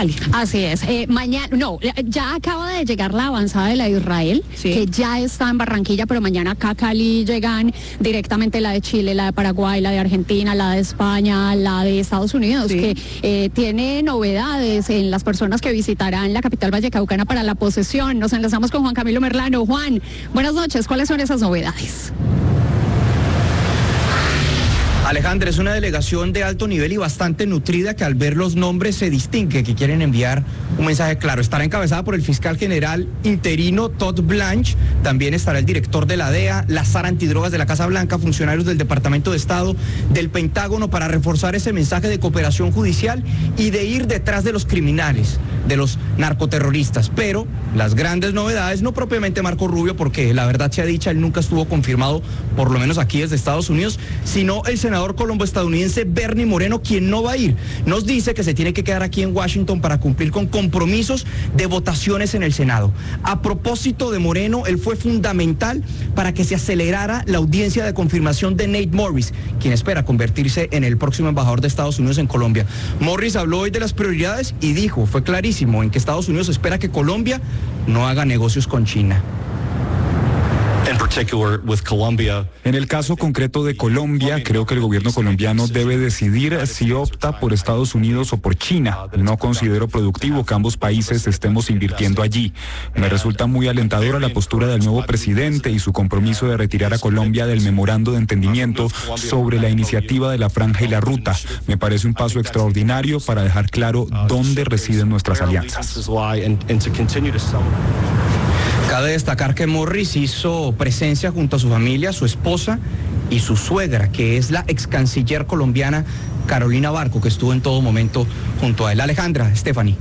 Cali. Así es. Ya acaba de llegar la avanzada de la de Israel, Sí. que ya está en Barranquilla, pero mañana acá a Cali llegan directamente la de Chile, la de Paraguay, la de Argentina, la de España, la de Estados Unidos, Sí. que tiene novedades en las personas que visitarán la capital vallecaucana para la posesión. Nos enlazamos con Juan Camilo Merlano. Juan, buenas noches. ¿Cuáles son esas novedades? Alejandra, es una delegación de alto nivel y bastante nutrida que al ver los nombres se distingue que quieren enviar un mensaje claro. Estará encabezada por el fiscal general interino Todd Blanche, también estará el director de la DEA, la SAR antidrogas de la Casa Blanca, funcionarios del Departamento de Estado, del Pentágono, para reforzar ese mensaje de cooperación judicial y de ir detrás de los criminales, de los narcoterroristas. Pero las grandes novedades, no propiamente Marco Rubio, porque la verdad sea dicha, él nunca estuvo confirmado, por lo menos aquí desde Estados Unidos, sino el senador colombo-estadounidense Bernie Moreno, quien no va a ir. Nos dice que se tiene que quedar aquí en Washington para cumplir con compromisos de votaciones en el Senado. A propósito de Moreno, él fue fundamental para que se acelerara la audiencia de confirmación de Nate Morris, quien espera convertirse en el próximo embajador de Estados Unidos en Colombia. Morris habló hoy de las prioridades y dijo, fue clarísimo, en que Estados Unidos espera que Colombia no haga negocios con China. En el caso concreto de Colombia, creo que el gobierno colombiano debe decidir si opta por Estados Unidos o por China. No considero productivo que ambos países estemos invirtiendo allí. Me resulta muy alentadora la postura del nuevo presidente y su compromiso de retirar a Colombia del memorando de entendimiento sobre la iniciativa de la Franja y la Ruta. Me parece un paso extraordinario para dejar claro dónde residen nuestras alianzas. Cabe destacar que Morris hizo presencia junto a su familia, su esposa y su suegra, que es la ex canciller colombiana Carolina Barco, que estuvo en todo momento junto a él. Alejandra, Stephanie.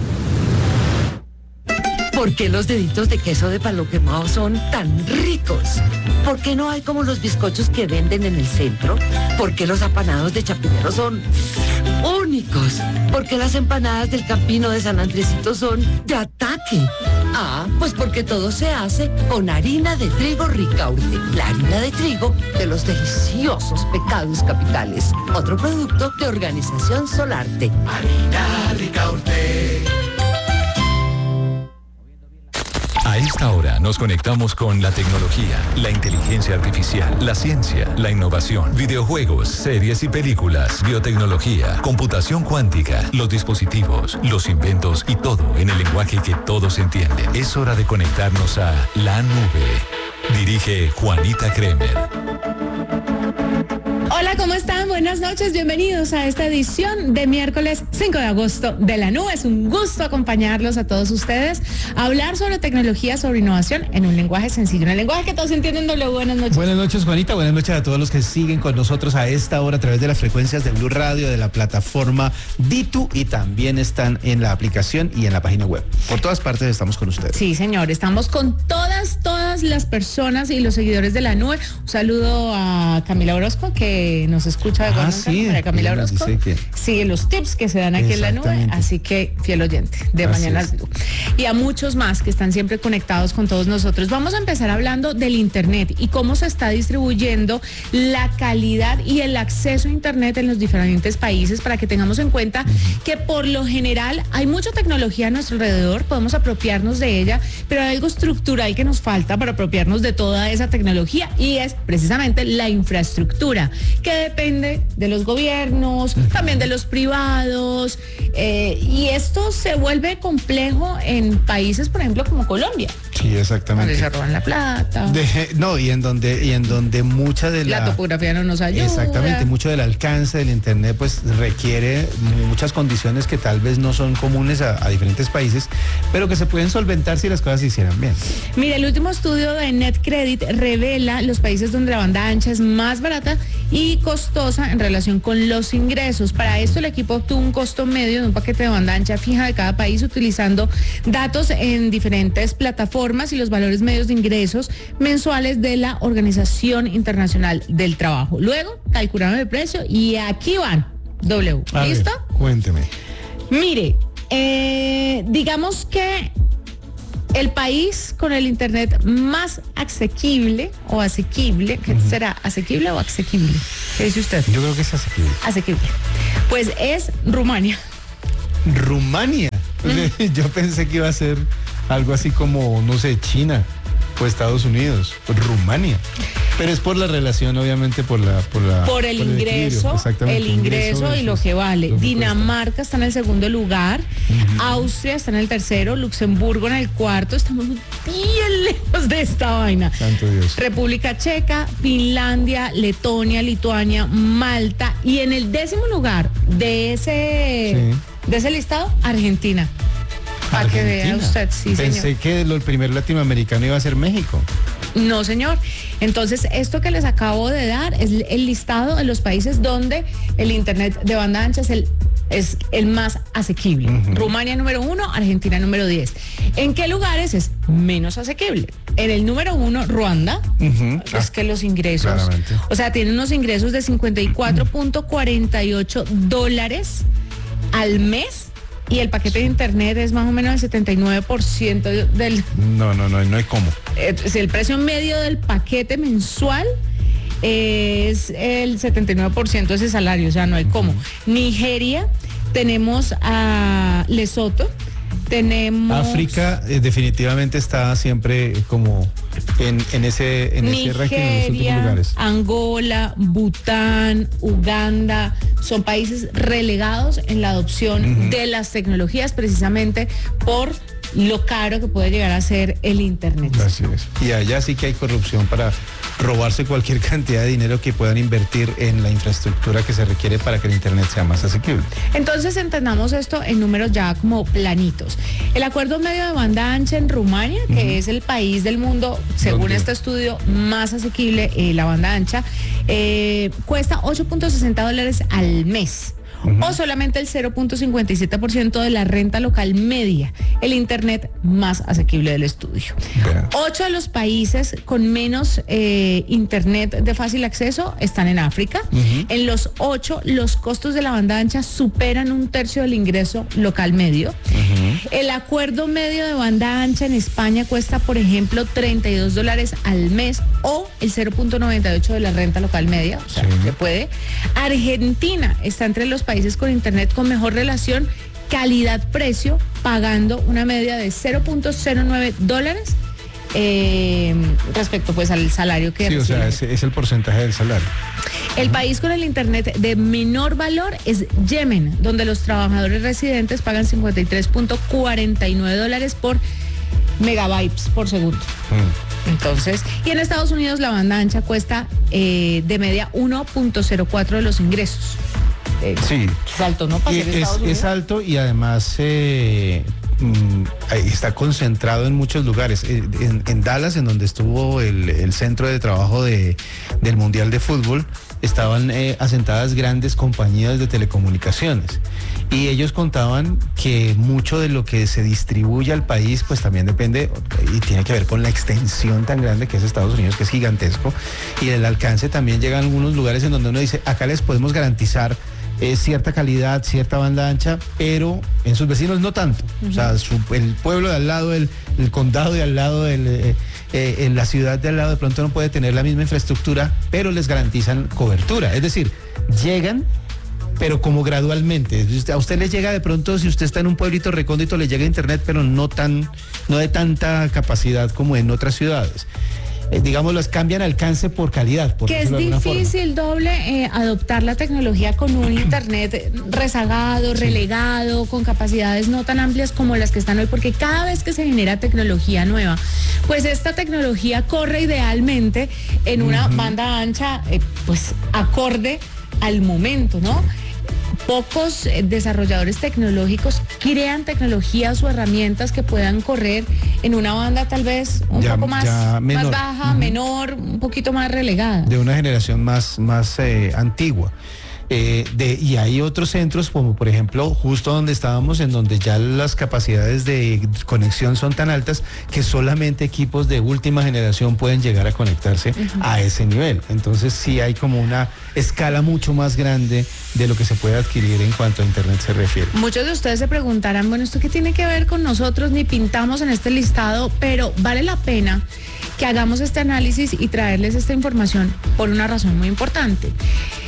¿Por qué los deditos de queso de palo quemado son tan ricos? ¿Por qué no hay como los bizcochos que venden en el centro? ¿Por qué los apanados de Chapinero son únicos? ¿Por qué las empanadas del Campino de San Andresito son de ataque? Ah, pues porque todo se hace con harina de trigo Ricaurte, la harina de trigo de los deliciosos pecados capitales. Otro producto de Organización Solarte. Harina Ricaurte. A esta hora nos conectamos con la tecnología, la inteligencia artificial, la ciencia, la innovación, videojuegos, series y películas, biotecnología, computación cuántica, los dispositivos, los inventos y todo en el lenguaje que todos entienden. Es hora de conectarnos a la nube. Dirige Juanita Kremer. Hola, ¿cómo están? Buenas noches, bienvenidos a esta edición de miércoles 5 de agosto de La Nube. Es un gusto acompañarlos a todos ustedes a hablar sobre tecnología, sobre innovación en un lenguaje sencillo, en el lenguaje que todos entienden. Buenas noches. Buenas noches, Juanita, buenas noches a todos los que siguen con nosotros a esta hora a través de las frecuencias de Blue Radio, de la plataforma Ditu, y también están en la aplicación y en la página web. Por todas partes estamos con ustedes. Sí, señor, estamos con todas las personas y los seguidores de La Nube. Un saludo a Camila Orozco, que nos escucha de para Camila Orozco. Sí, los tips que se dan aquí en La Nube, así que fiel oyente de Mañanas Blue. Y a muchos más que están siempre conectados con todos nosotros. Vamos a empezar hablando del Internet y cómo se está distribuyendo la calidad y el acceso a Internet en los diferentes países, para que tengamos en cuenta que por lo general hay mucha tecnología a nuestro alrededor, podemos apropiarnos de ella, pero hay algo estructural que nos falta para apropiarnos de toda esa tecnología, y es precisamente la infraestructura, que depende de los gobiernos, también de los privados, y esto se vuelve complejo en países, por ejemplo, como Colombia. Sí, exactamente. Donde se roban la plata. Y en donde mucha de la topografía no nos ayuda. Exactamente, mucho del alcance del Internet pues requiere muchas condiciones que tal vez no son comunes a diferentes países, pero que se pueden solventar si las cosas se hicieran bien. Mira, el último estudio de NetCredit revela los países donde la banda ancha es más barata y costosa en relación con los ingresos. Para esto el equipo obtuvo un costo medio de un paquete de banda ancha fija de cada país, utilizando datos en diferentes plataformas y los valores medios de ingresos mensuales de la Organización Internacional del Trabajo. Luego calcularon el precio y aquí van. ¿Listo? Cuénteme. Mire, digamos que el país con el Internet más asequible o asequible, ¿qué será? ¿Asequible o asequible? ¿Qué dice usted? Yo creo que es asequible. Asequible. Pues es Rumania. ¿Rumania? Yo pensé que iba a ser algo así como, no sé, China o Estados Unidos, o Rumania. Pero es por la relación, obviamente, por el ingreso, el ingreso y lo que vale. Dinamarca está en el segundo lugar, Austria está en el tercero, Luxemburgo en el cuarto. Estamos bien lejos de esta vaina. Santo Dios. República Checa, Finlandia, Letonia, Lituania, Malta, y en el 10º lugar de ese listado, Argentina. Para que vea usted, sí, Pensé señor. que el primer latinoamericano iba a ser México. No, señor. Entonces, esto que les acabo de dar es el listado de los países donde el internet de banda ancha es el más asequible. Rumania número 1, Argentina número 10. ¿En qué lugares es menos asequible? En el número 1, Ruanda. Es que los ingresos, claramente. o sea, tienen unos ingresos de $54.48 al mes. Y el paquete de internet es más o menos el 79% del... No hay cómo. El precio medio del paquete mensual es el 79% de ese salario, o sea, no hay cómo. Nigeria, tenemos a Lesoto, tenemos... África definitivamente está siempre como en ese ranking en los últimos lugares. Angola, Bután, Uganda, son países relegados en la adopción de las tecnologías precisamente por lo caro que puede llegar a ser el internet. Así es. Y allá sí que hay corrupción para robarse cualquier cantidad de dinero que puedan invertir en la infraestructura que se requiere para que el internet sea más asequible. Entonces entendamos esto en números ya como planitos. El acuerdo medio de banda ancha en Rumania, que es el país del mundo, según este estudio, más asequible, la banda ancha, cuesta $8.60 al mes. O solamente el 0.57% de la renta local media, el internet más asequible del estudio. 8 de los países con menos internet de fácil acceso están en África. En los 8, los costos de la banda ancha superan 1/3 del ingreso local medio. El acuerdo medio de banda ancha en España cuesta, por ejemplo, $32 al mes o el 0.98 de la renta local media, o sea, se puede. Argentina está entre los países con internet con mejor relación calidad-precio, pagando una media de $0.09 respecto pues al salario que recibe. O sea, es el porcentaje del salario. El país con el internet de menor valor es Yemen, donde los trabajadores residentes pagan $53.49 por megabytes por segundo. Entonces, y en Estados Unidos la banda ancha cuesta de media 1.04 de los ingresos. Sí. Es alto, ¿no? Es alto y además está concentrado en muchos lugares. En Dallas, en donde estuvo el centro de trabajo del Mundial de Fútbol, estaban asentadas grandes compañías de telecomunicaciones. Y ellos contaban que mucho de lo que se distribuye al país, pues también depende y tiene que ver con la extensión tan grande que es Estados Unidos, que es gigantesco. Y el alcance también llega a algunos lugares en donde uno dice, acá les podemos garantizar cierta calidad, cierta banda ancha, pero en sus vecinos no tanto. O sea, el pueblo de al lado, el condado de al lado, en la ciudad de al lado de pronto no puede tener la misma infraestructura, pero les garantizan cobertura. Es decir, llegan, pero como gradualmente. A usted le llega de pronto, si usted está en un pueblito recóndito, le llega internet, pero no de tanta capacidad como en otras ciudades. Digamos, los cambian alcance por calidad. Que es difícil, doble, adoptar la tecnología con un internet rezagado, relegado, con capacidades no tan amplias como las que están hoy, porque cada vez que se genera tecnología nueva, pues esta tecnología corre idealmente en una banda ancha, pues acorde al momento, ¿no? Pocos desarrolladores tecnológicos crean tecnologías o herramientas que puedan correr en una banda tal vez un poco más baja, menor, un poquito más relegada. De una generación más antigua. Y hay otros centros, como por ejemplo, justo donde estábamos, en donde ya las capacidades de conexión son tan altas que solamente equipos de última generación pueden llegar a conectarse a ese nivel. Entonces sí hay como una escala mucho más grande de lo que se puede adquirir en cuanto a internet se refiere. Muchos de ustedes se preguntarán, bueno, ¿esto qué tiene que ver con nosotros? Ni pintamos en este listado, pero vale la pena que hagamos este análisis y traerles esta información por una razón muy importante.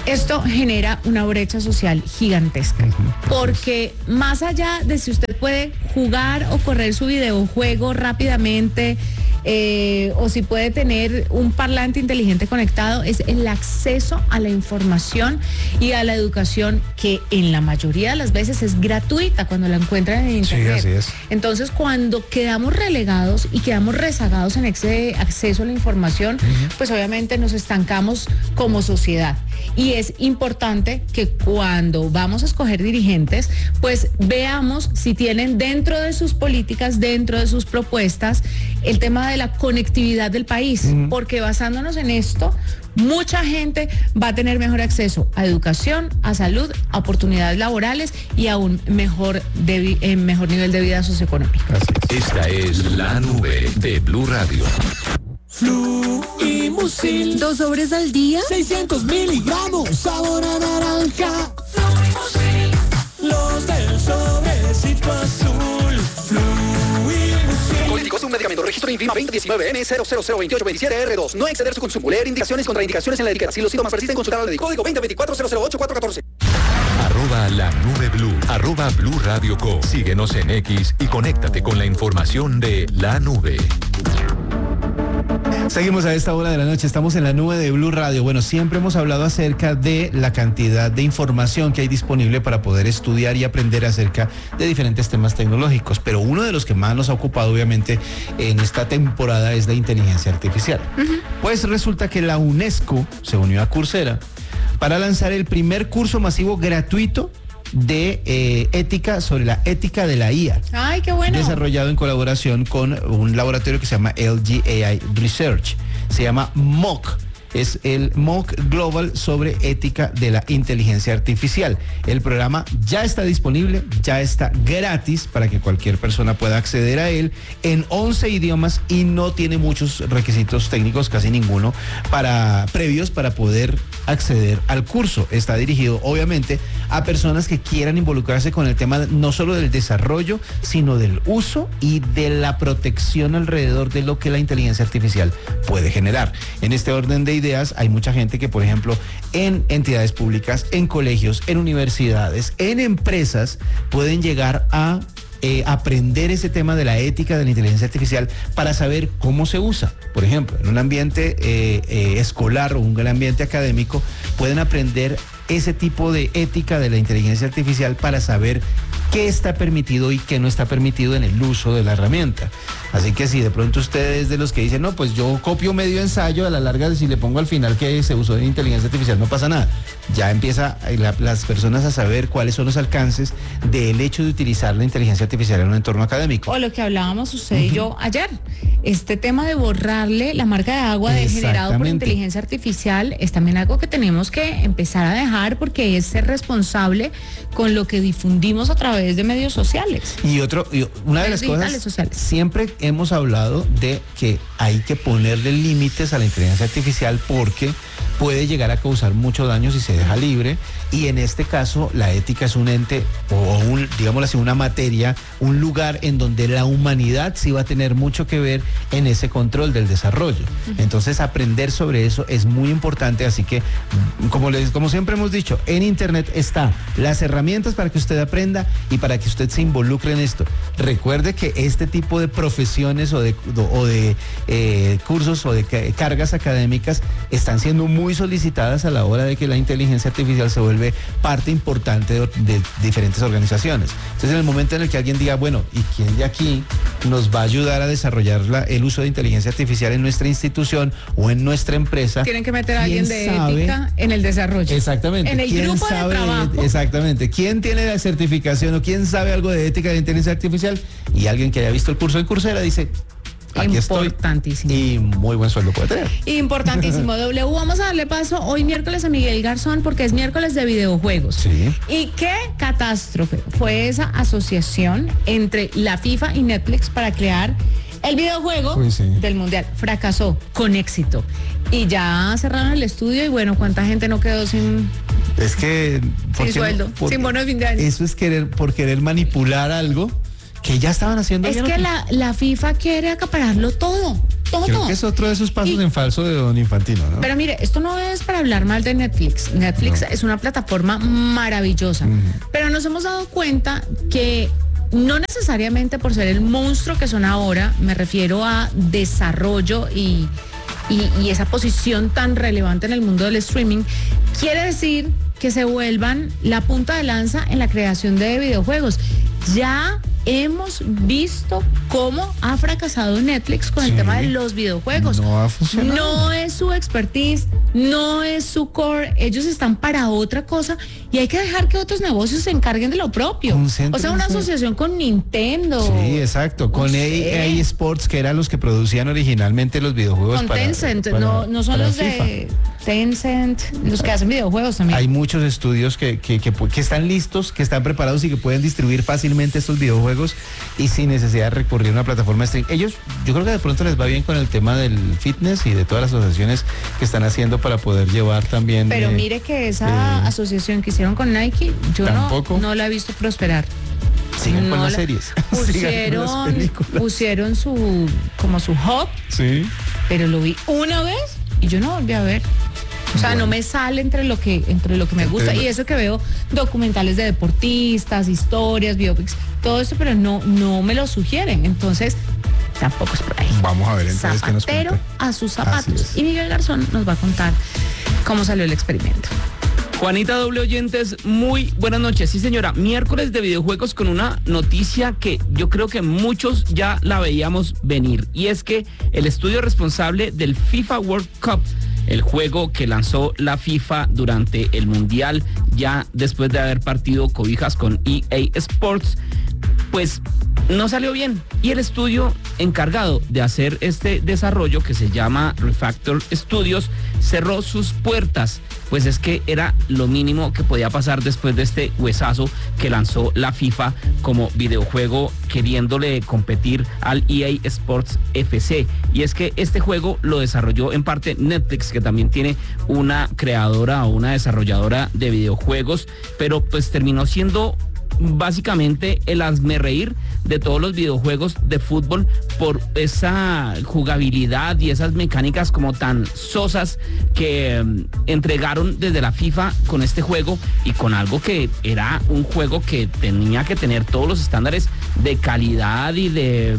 Esto genera una brecha social gigantesca, porque más allá de si usted puede jugar o correr su videojuego rápidamente, o si puede tener un parlante inteligente conectado, es el acceso a la información y a la educación, que en la mayoría de las veces es gratuita cuando la encuentran en internet. Sí, así es. Entonces, cuando quedamos relegados y quedamos rezagados en ese acceso a la información, pues obviamente nos estancamos como sociedad. Y es importante que cuando vamos a escoger dirigentes, pues veamos si tienen dentro de sus políticas, dentro de sus propuestas, el tema de la conectividad del país, porque basándonos en esto, mucha gente va a tener mejor acceso a educación, a salud, a oportunidades laborales y a un mejor nivel de vida socioeconómica. Esta es La Nube de Blue Radio. Fluimucil. 2 sobres al día. 600 miligramos, sabor a naranja. Fluimucil. Los del sobrecito azul. Fluimucil. Políticos, un medicamento, registro INVIMA 2019N002827R2. No exceder su consumo. Leer indicaciones, contraindicaciones en la etiqueta. Si los síntomas persisten, consultar al médico. Código 2024-008414. @La Nube Blue, @Blue Radio Co. Síguenos en X y conéctate con la información de La Nube. Seguimos a esta hora de la noche, estamos en la nube de Blue Radio. Bueno, siempre hemos hablado acerca de la cantidad de información que hay disponible para poder estudiar y aprender acerca de diferentes temas tecnológicos, pero uno de los que más nos ha ocupado obviamente en esta temporada es la inteligencia artificial. Pues resulta que la UNESCO se unió a Coursera para lanzar el primer curso masivo gratuito de ética, sobre la ética de la IA. ¡Ay, qué bueno! Desarrollado en colaboración con un laboratorio que se llama LG AI Research. Se llama MOOC. Es el MOOC Global sobre ética de la inteligencia artificial. El programa ya está disponible, ya está gratis para que cualquier persona pueda acceder a él en 11 idiomas y no tiene muchos requisitos técnicos, casi ninguno, previos para poder acceder al curso. Está dirigido obviamente a personas que quieran involucrarse con el tema no solo del desarrollo, sino del uso y de la protección alrededor de lo que la inteligencia artificial puede generar. En este orden de ideas, hay mucha gente que, por ejemplo, en entidades públicas, en colegios, en universidades, en empresas, pueden llegar a aprender ese tema de la ética de la inteligencia artificial para saber cómo se usa. Por ejemplo, en un ambiente escolar o un ambiente académico, pueden aprender ese tipo de ética de la inteligencia artificial para saber qué está permitido y qué no está permitido en el uso de la herramienta. Así que si de pronto usted es de los que dicen, no, pues yo copio medio ensayo, a la larga si le pongo al final que se usó de inteligencia artificial no pasa nada. Ya empieza las personas a saber cuáles son los alcances del hecho de utilizar la inteligencia artificial en un entorno académico. O lo que hablábamos usted y yo ayer, este tema de borrarle la marca de agua generado por inteligencia artificial es también algo que tenemos que empezar a dejar, porque es ser responsable con lo que difundimos a través de medios sociales. Y una de las cosas, sociales. Siempre hemos hablado de que hay que ponerle límites a la inteligencia artificial porque puede llegar a causar mucho daño si se deja libre, y en este caso la ética es un ente o digámoslo así, una materia, un lugar en donde la humanidad sí va a tener mucho que ver en ese control del desarrollo. Entonces aprender sobre eso es muy importante, así que como siempre hemos dicho, en internet está las herramientas para que usted aprenda y para que usted se involucre en esto. Recuerde que este tipo de profesiones o de cursos o de cargas académicas están siendo muy solicitadas a la hora de que la inteligencia artificial se vuelve parte importante de diferentes organizaciones. Entonces, en el momento en el que alguien diga, bueno, ¿y quién de aquí nos va a ayudar a desarrollar el uso de inteligencia artificial en nuestra institución o en nuestra empresa? Tienen que meter a alguien de ética en el desarrollo. Exactamente. En el grupo de trabajo. Exactamente. ¿Quién tiene la certificación o quién sabe algo de ética de inteligencia artificial? Y alguien que haya visto el curso de Coursera dice, aquí importantísimo. Estoy, y muy buen sueldo puede tener. Importantísimo. W, vamos a darle paso hoy miércoles a Miguel Garzón porque es miércoles de videojuegos. Sí. ¿Y qué catástrofe fue esa asociación entre la FIFA y Netflix para crear el videojuego del Mundial? Fracasó con éxito. Y ya cerraron el estudio y bueno, ¿cuánta gente no quedó sin... Es que... sin sueldo, sin bono de fin de año? Eso es por querer manipular algo que ya estaban haciendo. Es que la FIFA quiere acapararlo todo. todo. Creo que es otro de esos pasos en falso de don Infantino, ¿no? Pero mire, esto no es para hablar mal de Netflix. Netflix es una plataforma maravillosa, pero nos hemos dado cuenta que no necesariamente por ser el monstruo que son ahora, me refiero a desarrollo y esa posición tan relevante en el mundo del streaming, quiere decir que se vuelvan la punta de lanza en la creación de videojuegos. Ya hemos visto cómo ha fracasado Netflix con el tema de los videojuegos. No ha funcionado. No es su expertise, no es su core, ellos están para otra cosa y hay que dejar que otros negocios se encarguen de lo propio. O sea, una asociación con Nintendo. Sí, exacto, con EA Sports, que eran los que producían originalmente los videojuegos. Con Tencent, no son los FIFA. De Tencent, los que hacen videojuegos también. Hay muchos estudios que están listos, que están preparados y que pueden distribuir fácilmente estos videojuegos y sin necesidad de recurrir a una plataforma de streaming. Ellos, yo creo que de pronto les va bien con el tema del fitness y de todas las asociaciones que están haciendo para poder llevar también. Pero mire que esa asociación que hicieron con Nike, yo no la he visto prosperar. Sigan con las series. Pusieron su hub. Sí. Pero lo vi una vez y yo no volví a ver. O sea, no me sale entre lo que me gusta. Y eso que veo documentales de deportistas, historias, biopics, todo eso, pero no me lo sugieren. Entonces, tampoco es por ahí. Vamos a ver entonces qué nos cuenta. Zapatero a sus zapatos. Y Miguel Garzón nos va a contar cómo salió el experimento. Juanita, doble oyentes, muy buenas noches. Sí, señora, miércoles de videojuegos con una noticia que yo creo que muchos ya la veíamos venir. Y es que el estudio responsable del FIFA World Cup, el juego que lanzó la FIFA durante el Mundial, ya después de haber partido cobijas con EA Sports, pues no salió bien. Y el estudio encargado de hacer este desarrollo, que se llama Refactor Studios, cerró sus puertas. Pues es que era lo mínimo que podía pasar después de este huesazo que lanzó la FIFA como videojuego, queriéndole competir al EA Sports FC. Y es que este juego lo desarrolló en parte Netflix, que también tiene una creadora o una desarrolladora de videojuegos, pero pues terminó siendo básicamente el hazmerreír de todos los videojuegos de fútbol por esa jugabilidad y esas mecánicas como tan sosas que entregaron desde la FIFA con este juego, y con algo que era un juego que tenía que tener todos los estándares de calidad y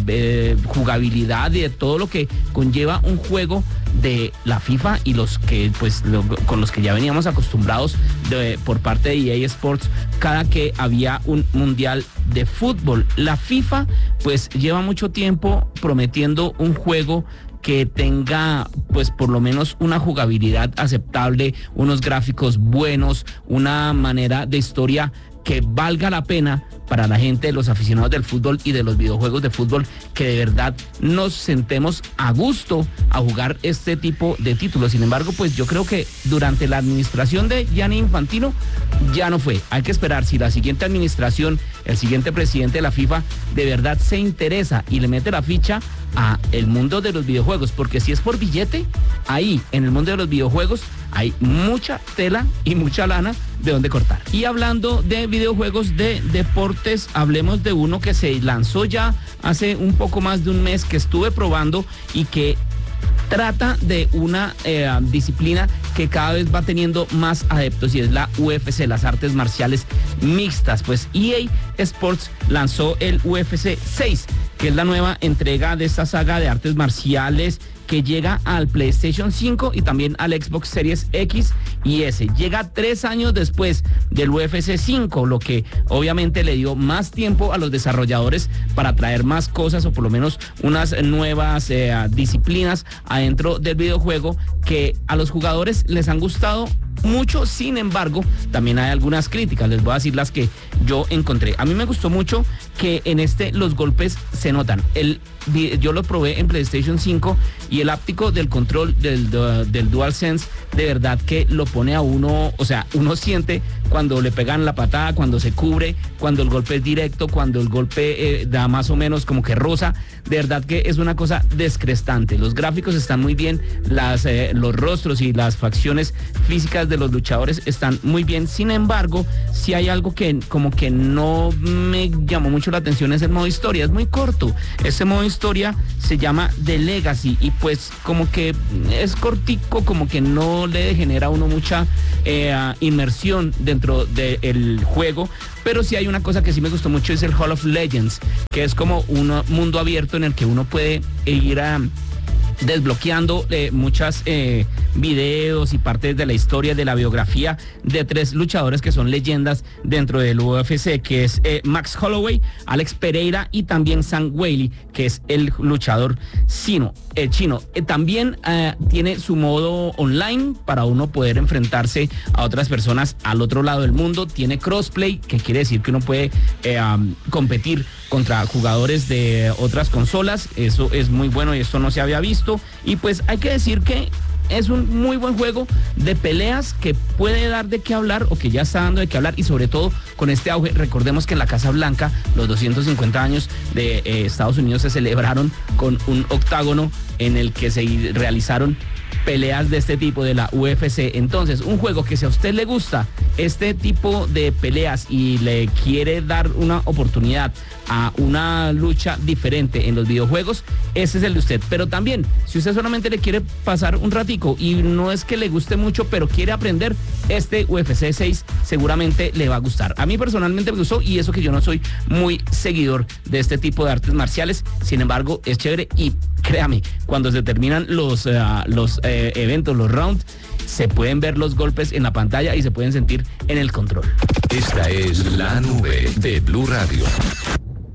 de jugabilidad y de todo lo que conlleva un juego de la FIFA, y los que con los que ya veníamos acostumbrados por parte de EA Sports cada que había un mundial de fútbol. La FIFA pues lleva mucho tiempo prometiendo un juego que tenga pues por lo menos una jugabilidad aceptable, unos gráficos buenos, una manera de historia que valga la pena para la gente, los aficionados del fútbol y de los videojuegos de fútbol, que de verdad nos sentemos a gusto a jugar este tipo de títulos. Sin embargo, pues yo creo que durante la administración de Gianni Infantino ya no fue. Hay que esperar si la siguiente administración, el siguiente presidente de la FIFA, de verdad se interesa y le mete la ficha a el mundo de los videojuegos, porque si es por billete, ahí en el mundo de los videojuegos hay mucha tela y mucha lana de donde cortar. Y hablando de videojuegos de deportes, hablemos de uno que se lanzó ya hace un poco más de un mes, que estuve probando y que trata de una disciplina que cada vez va teniendo más adeptos, y es la UFC, las artes marciales mixtas. Pues EA Sports lanzó el UFC 6, que es la nueva entrega de esta saga de artes marciales, que llega al PlayStation 5 y también al Xbox Series X y S. Llega 3 años después del UFC 5, lo que obviamente le dio más tiempo a los desarrolladores para traer más cosas, o por lo menos unas nuevas disciplinas adentro del videojuego que a los jugadores les han gustado mucho. Sin embargo, también hay algunas críticas. Les voy a decir las que yo encontré. A mí me gustó mucho que en los golpes se notan. Yo lo probé en PlayStation 5 y el áptico del control del DualSense de verdad que lo pone a uno, o sea, uno siente cuando le pegan la patada, cuando se cubre, cuando el golpe es directo, cuando el golpe da más o menos como que rosa. De verdad que es una cosa descrestante. Los gráficos están muy bien, los rostros y las facciones físicas técnicas de los luchadores están muy bien. Sin embargo, si hay algo que como que no me llamó mucho la atención, es el modo historia. Es muy corto. Ese modo historia se llama The Legacy y pues como que es cortico, como que no le genera a uno mucha inmersión dentro del juego. Pero sí hay una cosa que sí me gustó mucho, es el Hall of Legends, que es como un mundo abierto en el que uno puede ir desbloqueando muchas videos y partes de la historia, de la biografía de 3 luchadores que son leyendas dentro del UFC, que es Max Holloway, Alex Pereira y también Sam Whaley, que es el luchador chino. También tiene su modo online para uno poder enfrentarse a otras personas al otro lado del mundo. Tiene crossplay, que quiere decir que uno puede competir contra jugadores de otras consolas. Eso es muy bueno y esto no se había visto. Y pues hay que decir que es un muy buen juego de peleas que puede dar de qué hablar o que ya está dando de qué hablar, y sobre todo con este auge. Recordemos que en la Casa Blanca los 250 años de Estados Unidos se celebraron con un octágono en el que se realizaron peleas de este tipo de la UFC. Entonces, un juego que si a usted le gusta este tipo de peleas y le quiere dar una oportunidad a una lucha diferente en los videojuegos, ese es el de usted. Pero también, si usted solamente le quiere pasar un ratico y no es que le guste mucho, pero quiere aprender, este UFC 6 seguramente le va a gustar. A mí personalmente me gustó, y eso que yo no soy muy seguidor de este tipo de artes marciales. Sin embargo, es chévere, y créame, cuando se terminan los eventos, los rounds, se pueden ver los golpes en la pantalla y se pueden sentir en el control. Esta es la nube de Blue Radio.